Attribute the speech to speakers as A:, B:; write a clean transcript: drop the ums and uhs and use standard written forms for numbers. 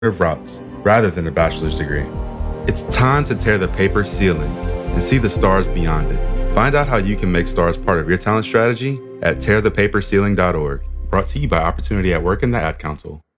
A: routes rather than a bachelor's degree. It's time to tear the paper ceiling and see the stars beyond it. Find out how you can make stars part of your talent strategy at tearthepaperceiling.org. Brought to you by Opportunity at Work and the Ad Council.